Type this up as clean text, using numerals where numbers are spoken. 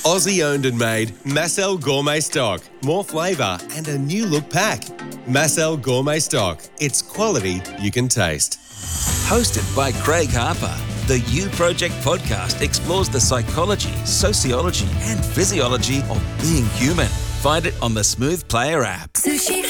Aussie owned and made Massel Gourmet Stock. More flavour and a new look pack. Massel Gourmet Stock. It's quality you can taste. Hosted by Craig Harper, the You Project podcast explores the psychology, sociology and physiology of being human. Find it on the Smooth Player app. Sushi